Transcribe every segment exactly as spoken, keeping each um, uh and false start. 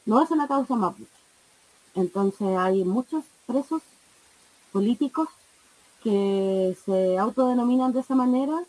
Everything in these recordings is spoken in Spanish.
no es una causa mapuche. Entonces hay muchos presos políticos que se autodenominan de esa manera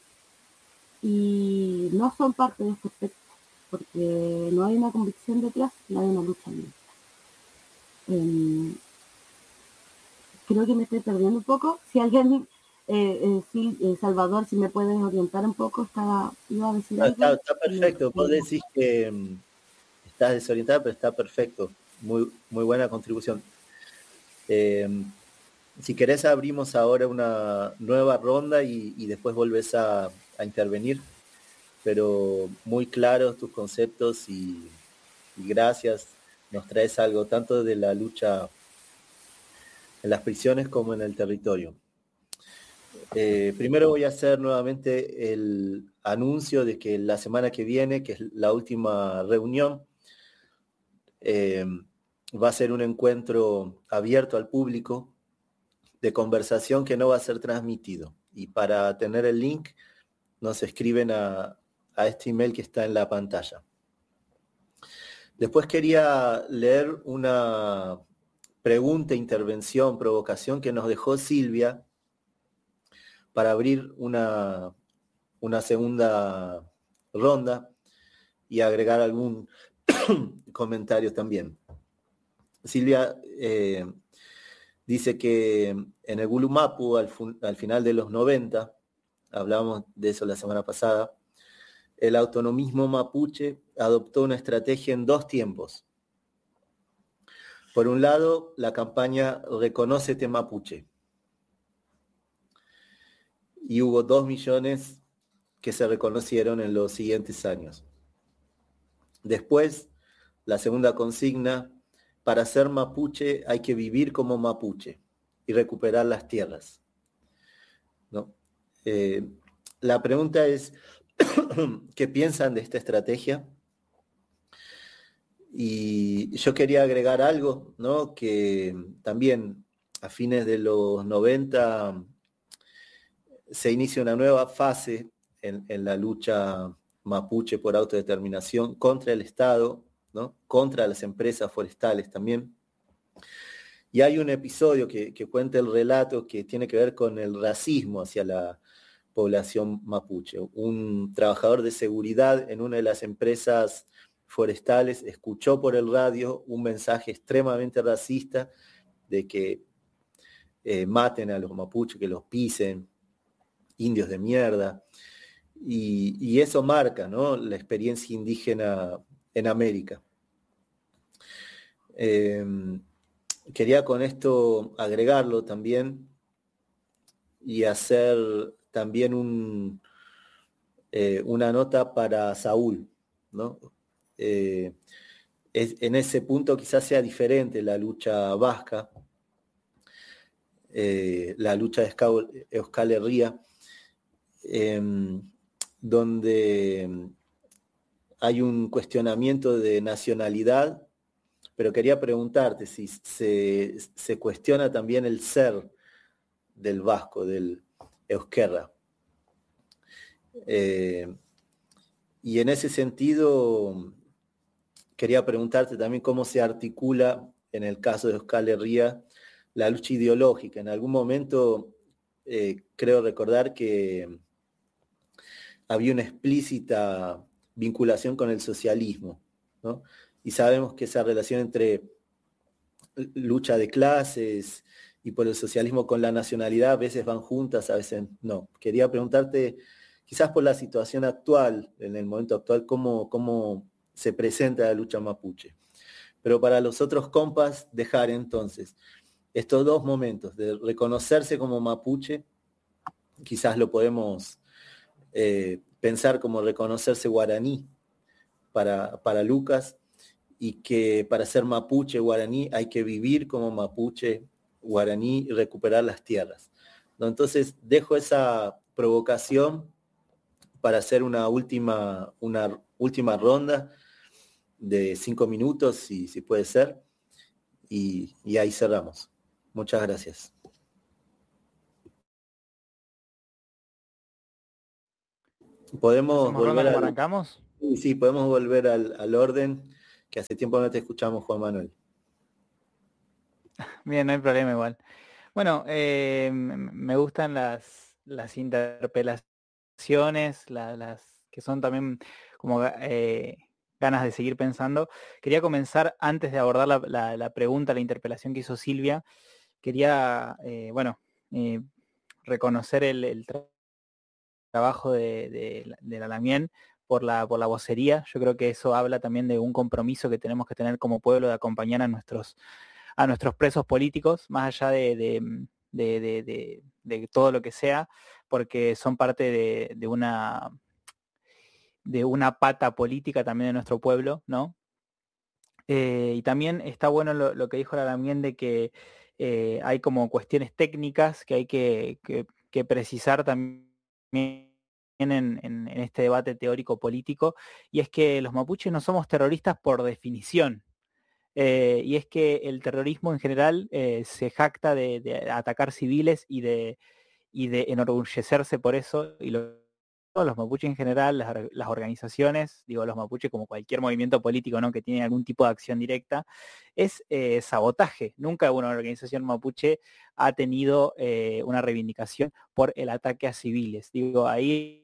y no son parte de este aspecto, porque no hay una convicción detrás, no hay una lucha libre. Eh, creo que me estoy perdiendo un poco. Si alguien, eh, eh, sí, eh, Salvador, si me puedes orientar un poco, estaba, iba a decir No, algo. está, está perfecto, vos decís que um, estás desorientada, pero está perfecto, muy, muy buena contribución. Eh, si querés abrimos ahora una nueva ronda y, y después volvés a, a intervenir, pero muy claros tus conceptos y, y gracias, nos traes algo tanto de la lucha en las prisiones como en el territorio. Eh, primero voy a hacer nuevamente el anuncio de que la semana que viene, que es la última reunión, eh, va a ser un encuentro abierto al público de conversación que no va a ser transmitido. Y para tener el link, nos escriben a, a este email que está en la pantalla. Después quería leer una pregunta, intervención, provocación que nos dejó Silvia para abrir una, una segunda ronda y agregar algún comentario también. Silvia eh, dice que en el Gulumapu, al, al final de los noventa, hablamos de eso la semana pasada, el autonomismo mapuche adoptó una estrategia en dos tiempos. Por un lado, la campaña Reconócete Mapuche. Y hubo dos millones que se reconocieron en los siguientes años. Después, la segunda consigna, para ser mapuche hay que vivir como mapuche y recuperar las tierras, ¿no? Eh, la pregunta es, ¿qué piensan de esta estrategia? Y yo quería agregar algo, ¿no? Que también a fines de los noventa se inicia una nueva fase en, en la lucha mapuche por autodeterminación contra el Estado, ¿no? Contra las empresas forestales también. Y hay un episodio que, que cuenta el relato que tiene que ver con el racismo hacia la población mapuche. Un trabajador de seguridad en una de las empresas forestales escuchó por el radio un mensaje extremadamente racista de que eh, maten a los mapuches, que los pisen, indios de mierda. Y, y eso marca, ¿no?, la experiencia indígena en América. Eh, quería con esto agregarlo también y hacer también un, eh, una nota para Saúl, ¿no? Eh, es, en ese punto quizás sea diferente la lucha vasca, eh, la lucha de Euskal Herria, eh, donde hay un cuestionamiento de nacionalidad, pero quería preguntarte si se, se cuestiona también el ser del vasco, del euskerra. Eh, y en ese sentido, quería preguntarte también cómo se articula, en el caso de Euskal Herria, la lucha ideológica. En algún momento, eh, creo recordar que había una explícita vinculación con el socialismo, ¿no? Y sabemos que esa relación entre lucha de clases y por el socialismo con la nacionalidad a veces van juntas, a veces no. Quería preguntarte, quizás por la situación actual, en el momento actual, cómo, cómo se presenta la lucha mapuche. Pero para los otros compas, dejar entonces estos dos momentos de reconocerse como mapuche, quizás lo podemos eh, pensar como reconocerse guaraní para, para Lucas, y que para ser mapuche guaraní hay que vivir como mapuche guaraní y recuperar las tierras, ¿no? Entonces dejo esa provocación para hacer una última, una última ronda de cinco minutos, si, si puede ser, y, y ahí cerramos. Muchas gracias. Podemos volver ronda, al, arrancamos. sí, sí, podemos volver al, al orden que hace tiempo no te escuchamos, Juan Manuel. Bien, no hay problema igual. Bueno, eh, me gustan las, las interpelaciones, la, las que son también como eh, ganas de seguir pensando. Quería comenzar, antes de abordar la, la, la pregunta, la interpelación que hizo Silvia, quería, eh, bueno, eh, reconocer el, el tra trabajo de, de, de la Lamien por la, por la vocería. Yo creo que eso habla también de un compromiso que tenemos que tener como pueblo de acompañar a nuestros a nuestros presos políticos, más allá de, de, de, de, de, de todo lo que sea, porque son parte de, de una de una pata política también de nuestro pueblo, ¿no? Eh, y también está bueno lo, lo que dijo la también de que eh, hay como cuestiones técnicas que hay que, que, que precisar también en, en, en este debate teórico político, y es que los mapuches no somos terroristas por definición. Eh, y es que el terrorismo en general eh, se jacta de, de atacar civiles y de, y de enorgullecerse por eso, y lo, los mapuches en general, las, las organizaciones, digo los mapuches como cualquier movimiento político, ¿no?, que tiene algún tipo de acción directa, es eh, sabotaje. Nunca una organización mapuche ha tenido eh, una reivindicación por el ataque a civiles. Digo, ahí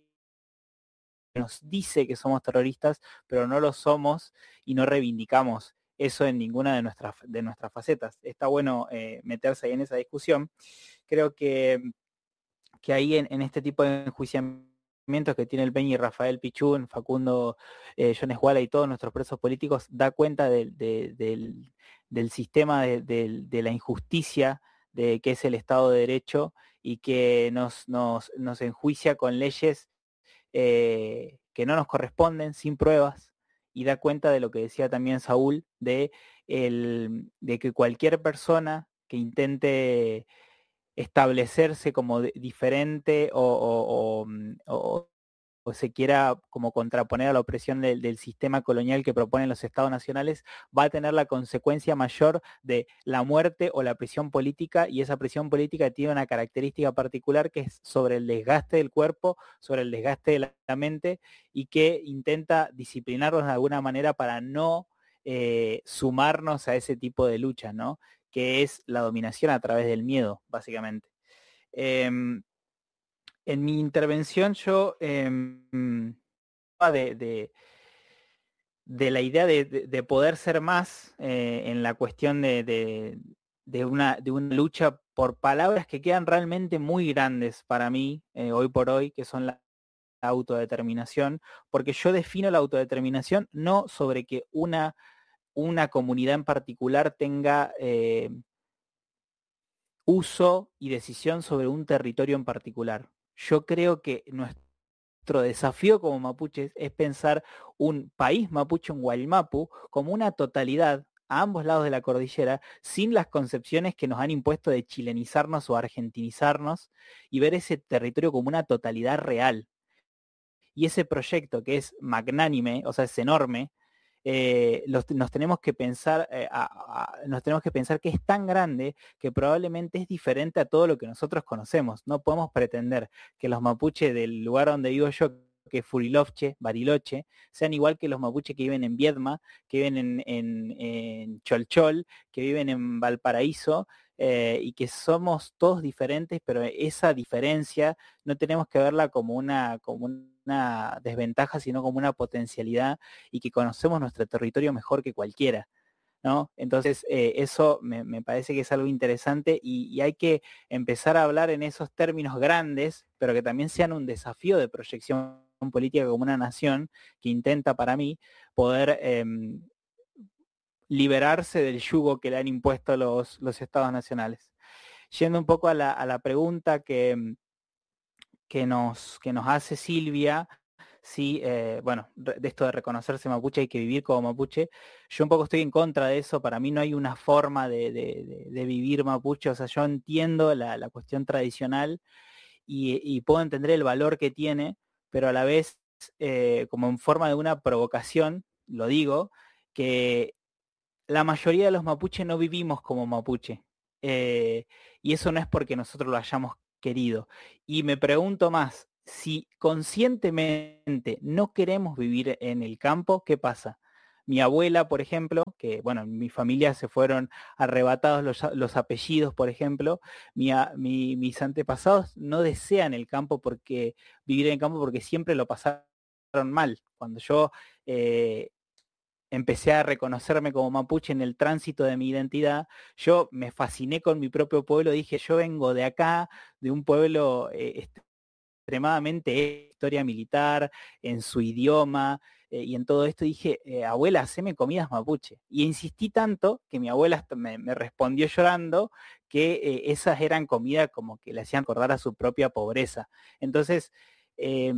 nos dice que somos terroristas, pero no lo somos y no reivindicamos eso en ninguna de nuestras, de nuestras facetas. Está bueno eh, meterse ahí en esa discusión. Creo que, que ahí en, en este tipo de enjuiciamientos que tiene el Peñi, Rafael Pichún, Facundo eh, Jones Guala y todos nuestros presos políticos, da cuenta de, de, del, del sistema de, de, de la injusticia de que es el Estado de Derecho, y que nos, nos, nos enjuicia con leyes Eh, que no nos corresponden, sin pruebas, y da cuenta de lo que decía también Saúl, de, el, de que cualquier persona que intente establecerse como diferente o, o, o, o, o se quiera como contraponer a la opresión del, del sistema colonial que proponen los estados nacionales, va a tener la consecuencia mayor de la muerte o la prisión política, y esa prisión política tiene una característica particular que es sobre el desgaste del cuerpo, sobre el desgaste de la, la mente, y que intenta disciplinarnos de alguna manera para no eh, sumarnos a ese tipo de lucha, ¿no?, que es la dominación a través del miedo, básicamente. Eh, en mi intervención yo eh, de, de, de la idea de, de, de poder ser más eh, en la cuestión de, de, de, una, de una lucha por palabras que quedan realmente muy grandes para mí, eh, hoy por hoy, que son la autodeterminación, porque yo defino la autodeterminación no sobre que una, una comunidad en particular tenga eh, uso y decisión sobre un territorio en particular. Yo creo que nuestro desafío como mapuches es pensar un país mapuche, un Guaymapu, como una totalidad a ambos lados de la cordillera, sin las concepciones que nos han impuesto de chilenizarnos o argentinizarnos, y ver ese territorio como una totalidad real. Y ese proyecto, que es magnánime, o sea, es enorme, eh, los, nos tenemos que pensar, eh, a, a, nos tenemos que pensar que es tan grande que probablemente es diferente a todo lo que nosotros conocemos. No podemos pretender que los mapuches del lugar donde vivo yo, que es Furilovche, Bariloche, sean igual que los mapuches que viven en Viedma, que viven en, en, en Cholchol, que viven en Valparaíso, eh, y que somos todos diferentes, pero esa diferencia no tenemos que verla como una, como una desventaja, sino como una potencialidad, y que conocemos nuestro territorio mejor que cualquiera, ¿no? Entonces eh, eso me, me parece que es algo interesante, y, y hay que empezar a hablar en esos términos grandes, pero que también sean un desafío de proyección política como una nación que intenta, para mí, poder eh, liberarse del yugo que le han impuesto los, los estados nacionales. Yendo un poco a la, a la pregunta que, que, nos, que nos hace Silvia, sí, eh, bueno, de esto de reconocerse mapuche, hay que vivir como mapuche. Yo un poco estoy en contra de eso. Para mí no hay una forma de, de, de, de vivir mapuche. O sea, yo entiendo la, la cuestión tradicional, y, y puedo entender el valor que tiene, pero a la vez, eh, como en forma de una provocación, lo digo, que la mayoría de los mapuches no vivimos como mapuche. Eh, y eso no es porque nosotros lo hayamos querido. Y me pregunto más, si conscientemente no queremos vivir en el campo, ¿qué pasa? mi abuela, por ejemplo, que bueno, en mi familia se fueron arrebatados los, los apellidos, por ejemplo, mi, mi, mis antepasados no desean el campo porque vivir en el campo porque siempre lo pasaron mal. Cuando yo eh, empecé a reconocerme como mapuche en el tránsito de mi identidad, yo me fasciné con mi propio pueblo, dije, yo vengo de acá, de un pueblo eh, extremadamente historia militar, en su idioma, eh, y en todo esto dije, eh, abuela, haceme comidas mapuche. Y insistí tanto que mi abuela me, me respondió llorando que eh, esas eran comidas como que le hacían acordar a su propia pobreza. Entonces, eh,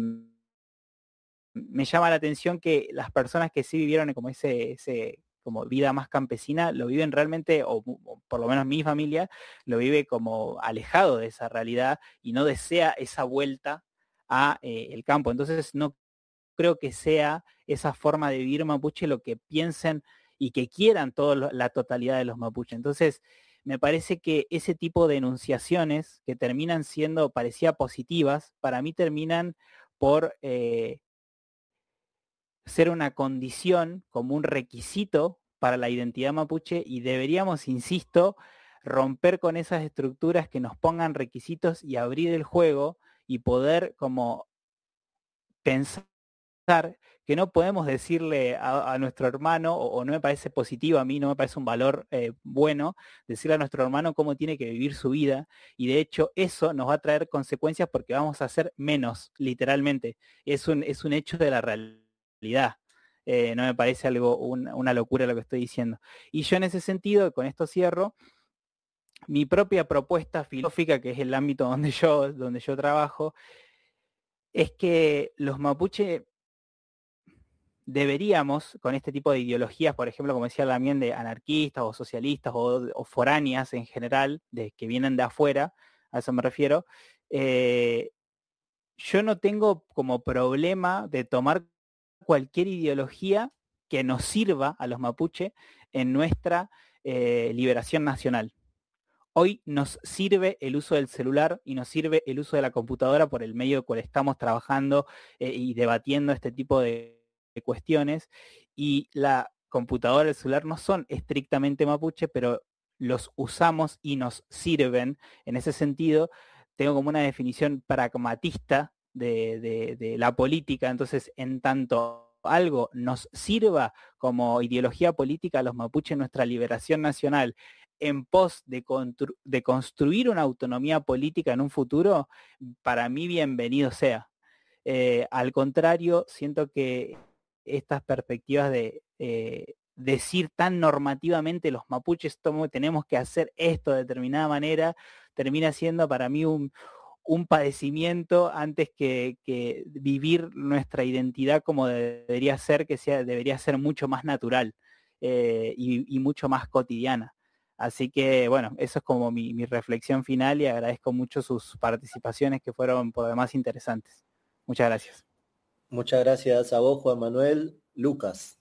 me llama la atención que las personas que sí vivieron como ese, ese como vida más campesina, lo viven realmente, o, o por lo menos mi familia, lo vive como alejado de esa realidad y no desea esa vuelta a eh, el campo. Entonces no creo que sea esa forma de vivir mapuche lo que piensen y que quieran toda la totalidad de los mapuches. Entonces, me parece que ese tipo de enunciaciones que terminan siendo, parecía positivas, para mí terminan por eh, ser una condición, como un requisito para la identidad mapuche, y deberíamos, insisto, romper con esas estructuras que nos pongan requisitos y abrir el juego y poder como pensar que no podemos decirle a, a nuestro hermano, o, o no me parece positivo a mí, no me parece un valor eh, bueno, decirle a nuestro hermano cómo tiene que vivir su vida, y de hecho eso nos va a traer consecuencias porque vamos a hacer menos, literalmente. Es un, es un hecho de la realidad. Eh, no me parece algo, un, una locura lo que estoy diciendo. Y yo en ese sentido, con esto cierro, mi propia propuesta filosófica, que es el ámbito donde yo, donde yo trabajo, es que los mapuche deberíamos, con este tipo de ideologías, por ejemplo, como decía también, de anarquistas o socialistas o, o foráneas en general, de que vienen de afuera, a eso me refiero, eh, yo no tengo como problema de tomar cualquier ideología que nos sirva a los mapuche en nuestra eh, liberación nacional. Hoy nos sirve el uso del celular y nos sirve el uso de la computadora por el medio cual estamos trabajando eh, y debatiendo este tipo de de cuestiones, y la computadora y el celular no son estrictamente mapuche, pero los usamos y nos sirven. En ese sentido, tengo como una definición pragmatista de, de, de la política. Entonces, en tanto algo nos sirva como ideología política a los mapuches en nuestra liberación nacional, en pos de, constru de construir una autonomía política en un futuro, para mí bienvenido sea. Eh, al contrario, siento que estas perspectivas de eh, decir tan normativamente los mapuches tenemos que hacer esto de determinada manera, termina siendo para mí un, un padecimiento antes que, que vivir nuestra identidad como debería ser, que sea, debería ser mucho más natural eh, y, y mucho más cotidiana. Así que bueno, eso es como mi, mi reflexión final, y agradezco mucho sus participaciones que fueron por demás interesantes. Muchas gracias. Muchas gracias a vos, Juan Manuel. Lucas.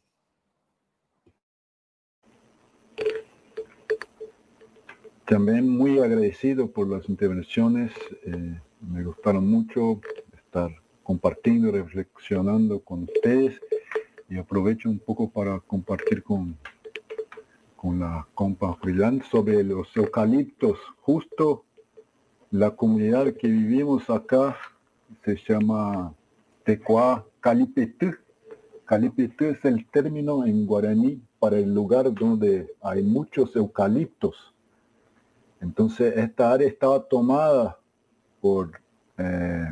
También muy agradecido por las intervenciones, eh, me gustaron mucho estar compartiendo, reflexionando con ustedes, y aprovecho un poco para compartir con, con la compa freelance sobre los eucaliptos. Justo la comunidad que vivimos acá se llama Tecoa Calipetú. Calipetú es el término en guaraní para el lugar donde hay muchos eucaliptos. Entonces esta área estaba tomada por, eh,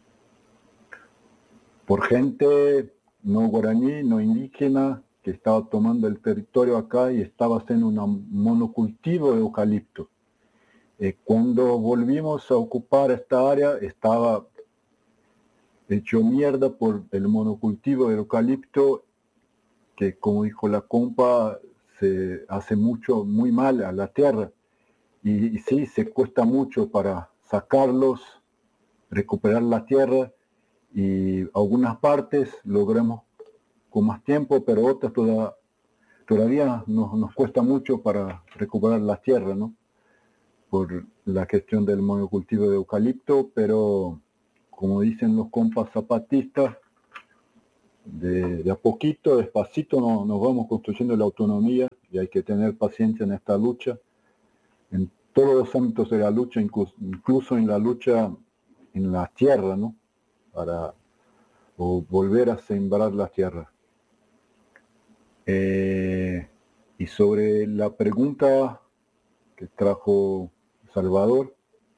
por gente no guaraní, no indígena, que estaba tomando el territorio acá y estaba haciendo un monocultivo de eucalipto. Eh, cuando volvimos a ocupar esta área, estaba hecho mierda por el monocultivo de eucalipto, que como dijo la compa, se hace mucho, muy mal a la tierra. Y, y sí, se cuesta mucho para sacarlos, recuperar la tierra, y algunas partes logramos con más tiempo, pero otras toda, todavía nos, nos cuesta mucho para recuperar la tierra, ¿no? Por la cuestión del monocultivo de eucalipto, pero como dicen los compas zapatistas, de, de a poquito, despacito, no, nos vamos construyendo la autonomía y hay que tener paciencia en esta lucha, en todos los ámbitos de la lucha, incluso, incluso en la lucha en la tierra, ¿no? Para o volver a sembrar la tierra. Eh, y sobre la pregunta que trajo Salvador,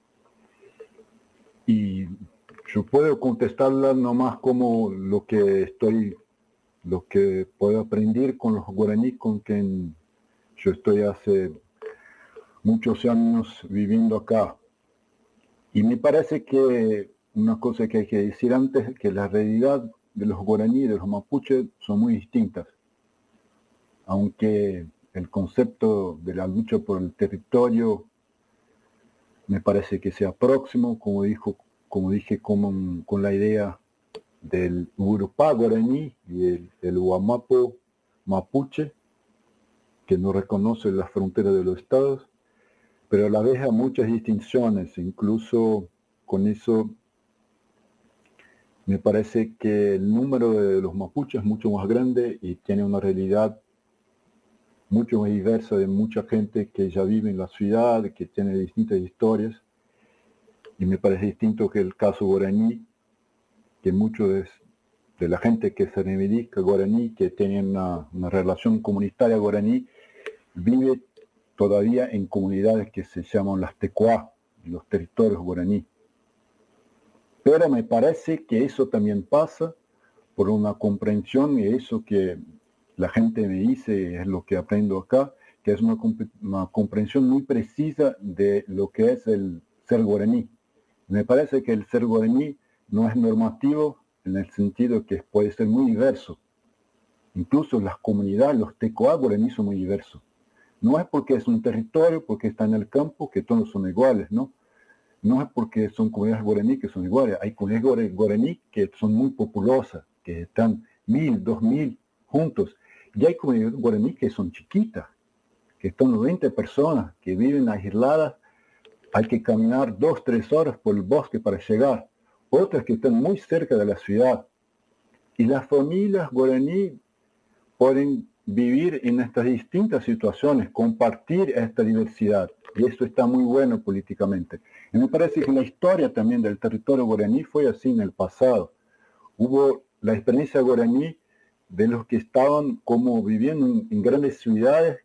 y yo puedo contestarla nomás como lo que estoy, lo que puedo aprender con los guaraníes con quien yo estoy hace muchos años viviendo acá. Y me parece que una cosa que hay que decir antes es que la realidad de los guaraníes y de los mapuches son muy distintas. Aunque el concepto de la lucha por el territorio me parece que sea próximo, como dijo, como dije, con, con la idea del Urupá guaraní y el, el Huamapo mapuche, que no reconoce las fronteras de los estados, pero a la vez hay muchas distinciones, incluso con eso me parece que el número de los mapuches es mucho más grande y tiene una realidad mucho más diversa de mucha gente que ya vive en la ciudad, que tiene distintas historias, y me parece distinto que el caso guaraní, que mucho de, de la gente que se reivindica guaraní, que tiene una, una relación comunitaria guaraní, vive todavía en comunidades que se llaman las tecuá, los territorios guaraní. Pero me parece que eso también pasa por una comprensión, y eso que la gente me dice, es lo que aprendo acá, que es una, una comprensión muy precisa de lo que es el ser guaraní. Me parece que el ser guaraní no es normativo en el sentido que puede ser muy diverso. Incluso las comunidades, los tecoá guaraní son muy diversos. No es porque es un territorio, porque está en el campo, que todos son iguales, ¿no? No es porque son comunidades guaraní que son iguales. Hay comunidades guaraní que son muy populosas, que están mil, dos mil juntos. Y hay comunidades guaraní que son chiquitas, que están veinte personas, que viven aisladas. Hay que caminar dos, tres horas por el bosque para llegar. Otras que están muy cerca de la ciudad. Y las familias guaraní pueden vivir en estas distintas situaciones, compartir esta diversidad. Y esto está muy bueno políticamente. Y me parece que la historia también del territorio guaraní fue así en el pasado. Hubo la experiencia guaraní de los que estaban como viviendo en, en grandes ciudades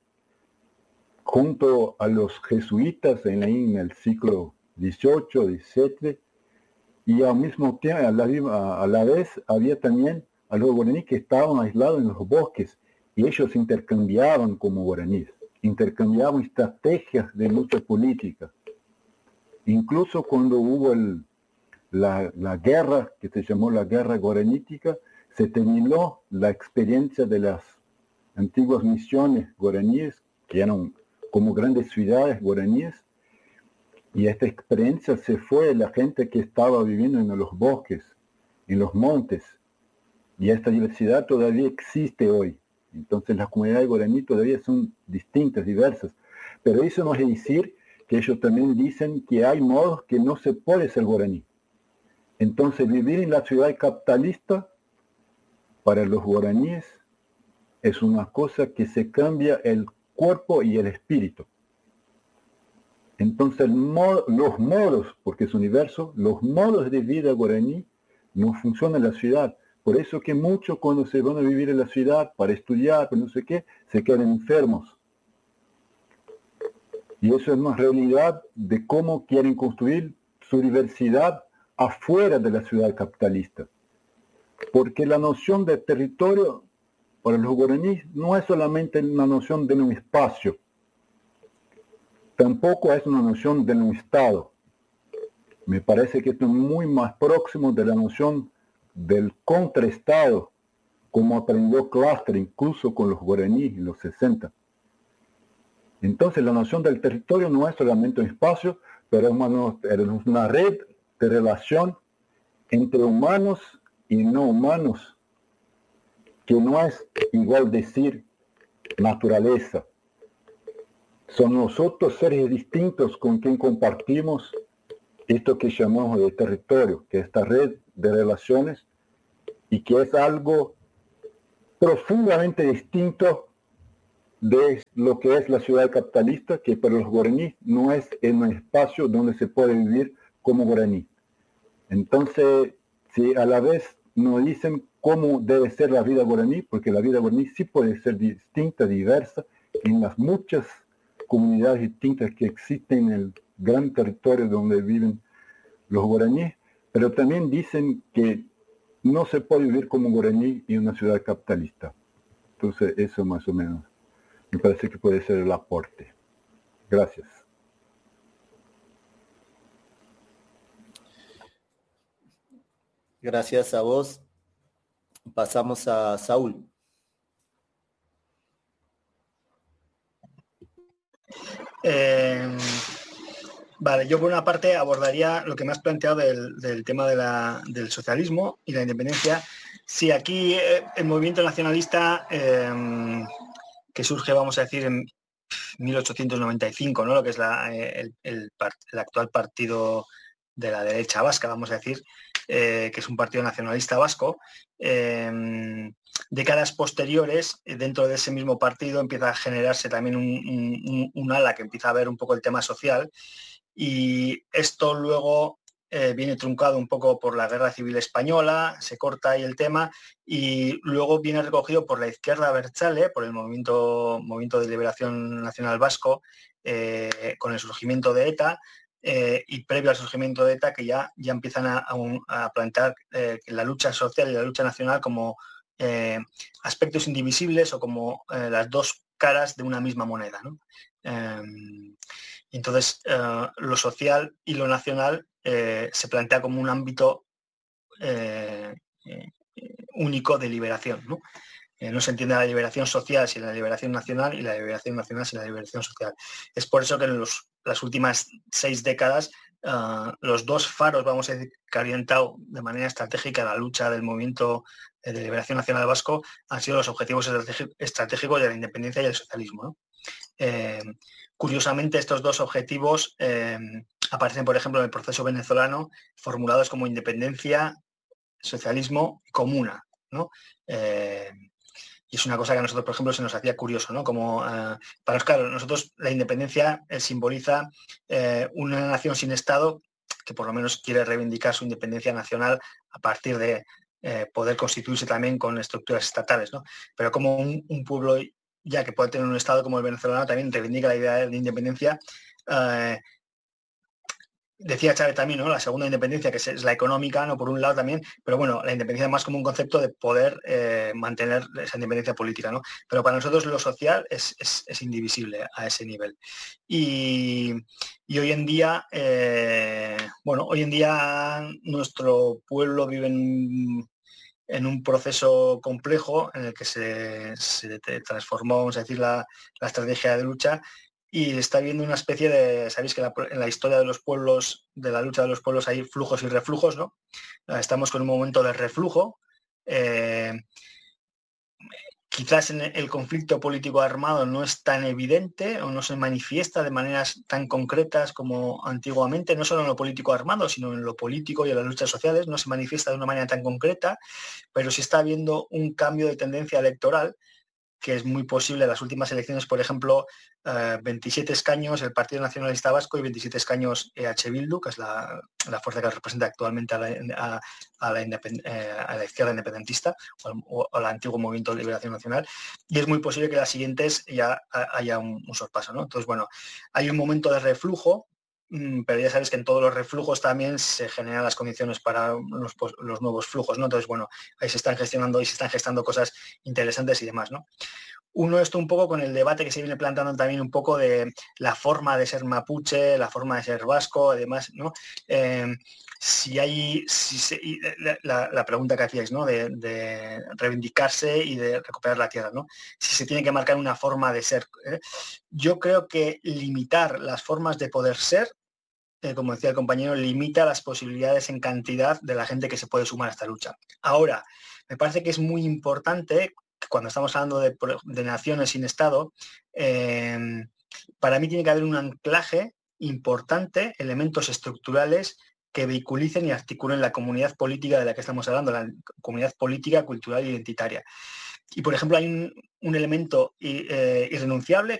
junto a los jesuitas en, en el siglo dieciocho, diecisiete, y al mismo tiempo, a la, a la vez, había también a los guaraníes que estaban aislados en los bosques, y ellos intercambiaban como guaraníes, intercambiaban estrategias de lucha política. Incluso cuando hubo el, la, la guerra, que se llamó la guerra guaranítica, se terminó la experiencia de las antiguas misiones guaraníes, que eran como grandes ciudades guaraníes, y esta experiencia se fue de la gente que estaba viviendo en los bosques, en los montes, y esta diversidad todavía existe hoy. Entonces las comunidades guaraní todavía son distintas, diversas, pero eso no es decir que ellos también dicen que hay modos que no se puede ser guaraní. Entonces vivir en la ciudad capitalista para los guaraníes es una cosa que se cambia el cuerpo y el espíritu. Entonces el modo, los modos, porque es universo, los modos de vida guaraní no funcionan en la ciudad. Por eso que muchos cuando se van a vivir en la ciudad para estudiar, para no sé qué, se quedan enfermos. Y eso es una realidad de cómo quieren construir su diversidad afuera de la ciudad capitalista. Porque la noción de territorio para los guaraníes no es solamente una noción de un espacio, tampoco es una noción de un estado. Me parece que esto es muy más próximo de la noción del contraestado, como aprendió Cluster incluso con los guaraníes en los sesenta. Entonces la noción del territorio no es solamente un espacio, pero es una, es una red de relación entre humanos y no humanos, que no es igual decir naturaleza. Son nosotros seres distintos con quien compartimos esto que llamamos de territorio, que es esta red de relaciones, y que es algo profundamente distinto de lo que es la ciudad capitalista, que para los guaraníes no es un espacio donde se puede vivir como guaraní. Entonces, si a la vez nos dicen cómo debe ser la vida guaraní, porque la vida guaraní sí puede ser distinta, diversa, en las muchas comunidades distintas que existen en el gran territorio donde viven los guaraníes, pero también dicen que no se puede vivir como guaraní en una ciudad capitalista. Entonces, eso más o menos me parece que puede ser el aporte. Gracias. Gracias a vos. Pasamos a Saúl. Eh, vale, yo por una parte abordaría lo que me has planteado del, del tema de la, del socialismo y la independencia. Sí, aquí eh, el movimiento nacionalista eh, que surge, vamos a decir, en mil ochocientos noventa y cinco, ¿no? Lo que es la, el, el, el actual partido de la derecha vasca, vamos a decir, eh, que es un partido nacionalista vasco. Eh, décadas posteriores, dentro de ese mismo partido empieza a generarse también un, un, un ala que empieza a ver un poco el tema social, y esto luego eh, viene truncado un poco por la Guerra Civil Española, se corta ahí el tema, y luego viene recogido por la izquierda abertzale, por el movimiento, movimiento de Liberación Nacional Vasco, eh, con el surgimiento de ETA, eh, y previo al surgimiento de ETA, que ya, ya empiezan a, a, a plantear eh, la lucha social y la lucha nacional como eh, aspectos indivisibles o como eh, las dos caras de una misma moneda, ¿no? Eh, entonces, eh, lo social y lo nacional eh, se plantea como un ámbito eh, eh, único de liberación, ¿no? Eh, no se entiende la liberación social sin la liberación nacional y la liberación nacional sin la liberación social. Es por eso que en los, las últimas seis décadas uh, los dos faros, vamos a decir, que han orientado de manera estratégica la lucha del movimiento de liberación nacional vasco han sido los objetivos estratégicos de la independencia y el socialismo, ¿no? Eh, curiosamente, estos dos objetivos eh, aparecen, por ejemplo, en el proceso venezolano, formulados como independencia, socialismo y comuna, ¿no? Eh, Y es una cosa que a nosotros, por ejemplo, se nos hacía curioso, ¿no? Como, eh, para nosotros, claro, nosotros la independencia eh, simboliza eh, una nación sin Estado que por lo menos quiere reivindicar su independencia nacional a partir de eh, poder constituirse también con estructuras estatales, ¿no? Pero como un, un pueblo ya que puede tener un Estado como el venezolano también reivindica la idea de independencia. Eh, Decía Chávez también, ¿no? La segunda independencia, que es la económica, ¿no? Por un lado también, pero bueno, la independencia más como un concepto de poder eh, mantener esa independencia política, ¿no? Pero para nosotros lo social es, es, es indivisible a ese nivel. Y, y hoy en día, eh, bueno, hoy en día nuestro pueblo vive en, en un proceso complejo en el que se, se transformó, vamos a decir, la, la estrategia de lucha. Y está viendo una especie de, sabéis que la, en la historia de los pueblos, de la lucha de los pueblos, hay flujos y reflujos, ¿no? Estamos con un momento de reflujo. Eh, quizás en el conflicto político armado no es tan evidente o no se manifiesta de maneras tan concretas como antiguamente, no solo en lo político armado, sino en lo político y en las luchas sociales, no se manifiesta de una manera tan concreta, pero sí está habiendo un cambio de tendencia electoral, que es muy posible. Las últimas elecciones, por ejemplo, eh, veintisiete escaños el Partido Nacionalista Vasco y veintisiete escaños E H Bildu, que es la, la fuerza que representa actualmente a la, a, a la, eh, a la izquierda independentista o, o al antiguo Movimiento de Liberación Nacional, y es muy posible que las siguientes ya haya un, un sorpaso, ¿no? Entonces, bueno, hay un momento de reflujo, pero ya sabéis que en todos los reflujos también se generan las condiciones para los, los nuevos flujos, ¿no? Entonces, bueno, ahí se están gestionando y se están gestando cosas interesantes y demás, ¿no? Uno, esto un poco con el debate que se viene planteando también un poco de la forma de ser mapuche, la forma de ser vasco, además, ¿no? Eh, si hay, si se, la, la pregunta que hacíais, ¿no? De, de reivindicarse y de recuperar la tierra, ¿no? Si se tiene que marcar una forma de ser. ¿eh? Yo creo que limitar las formas de poder ser, Eh, como decía el compañero, limita las posibilidades en cantidad de la gente que se puede sumar a esta lucha. Ahora, me parece que es muy importante, cuando estamos hablando de, de naciones sin Estado, eh, para mí tiene que haber un anclaje importante, elementos estructurales que vehiculicen y articulen la comunidad política de la que estamos hablando, la comunidad política, cultural e identitaria. y por ejemplo, hay un, un elemento eh, irrenunciable,